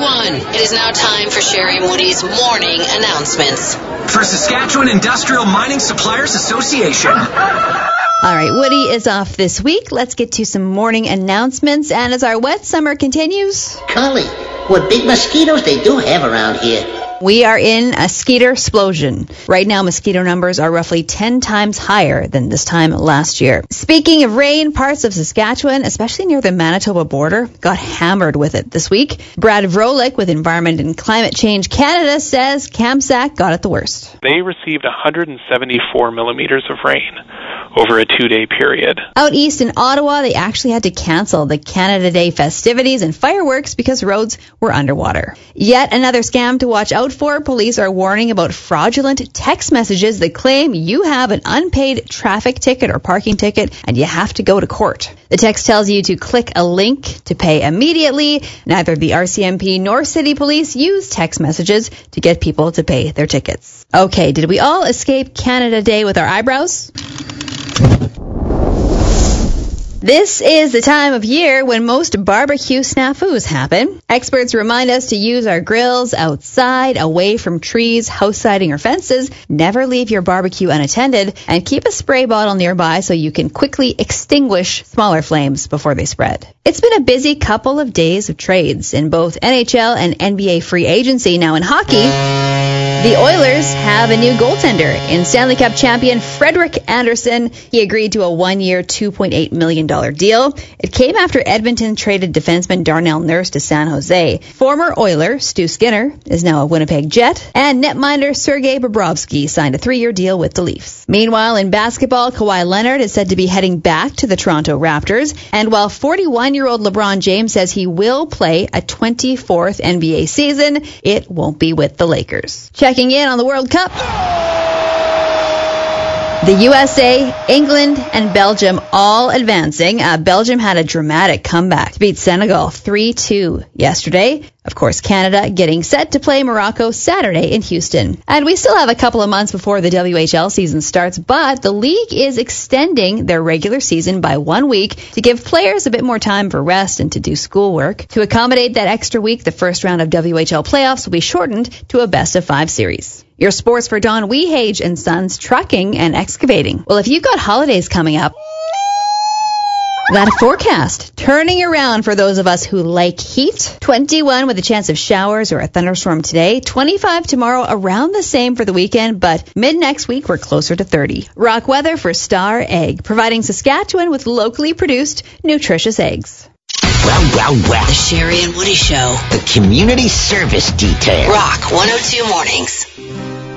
everyone. It is now time for Sherry and Woody's morning announcements. For Saskatchewan Industrial Mining Suppliers Association. All right, Woody is off this week. Let's get to some morning announcements. And as our wet summer continues... Carly, what big mosquitoes they do have around here. We are in a skeeter explosion. Right now, mosquito numbers are roughly 10 times higher than this time last year. Speaking of rain, parts of Saskatchewan, especially near the Manitoba border, got hammered with it this week. Brad Vrolik with Environment and Climate Change Canada says Kamsack got it the worst. They received 174 millimeters of rain over a 2-day period. Out east in Ottawa, they actually had to cancel the Canada Day festivities and fireworks because roads were underwater. Yet another scam to watch out for. Police are warning about fraudulent text messages that claim you have an unpaid traffic ticket or parking ticket and you have to go to court. The text tells you to click a link to pay immediately. Neither the RCMP nor City Police use text messages to get people to pay their tickets. Okay, did we all escape Canada Day with our eyebrows? This is the time of year when most barbecue snafus happen. Experts remind us to use our grills outside, away from trees, house siding, or fences. Never leave your barbecue unattended, and keep a spray bottle nearby so you can quickly extinguish smaller flames before they spread. It's been a busy couple of days of trades in both NHL and NBA free agency. Now in hockey, the Oilers have a new goaltender in Stanley Cup champion Frederik Andersen. He agreed to a 1-year, $2.8 million deal. It came after Edmonton traded defenseman Darnell Nurse to San Jose. Former Oiler Stu Skinner is now a Winnipeg Jet, and netminder Sergei Bobrovsky signed a 3-year deal with the Leafs. Meanwhile, in basketball, Kawhi Leonard is said to be heading back to the Toronto Raptors, and while 41-year-old LeBron James says he will play a 24th NBA season, it won't be with the Lakers. Checking in on the World Cup. The USA, England, and Belgium all advancing. Belgium had a dramatic comeback to beat Senegal 3-2 yesterday. Of course, Canada getting set to play Morocco Saturday in Houston. And we still have a couple of months before the WHL season starts, but the league is extending their regular season by 1 week to give players a bit more time for rest and to do schoolwork. To accommodate that extra week, the first round of WHL playoffs will be shortened to a best-of-5 series. Your sports for Don Wehage and Sons Trucking and Excavating. Well, if you've got holidays coming up, that forecast turning around for those of us who like heat. 21 with a chance of showers or a thunderstorm today. 25 tomorrow, around the same for the weekend, but mid next week we're closer to 30. Rock weather for Star Egg, providing Saskatchewan with locally produced, nutritious eggs. Wow. The Sherry and Woody Show. The community service detail. Rock 102 Mornings.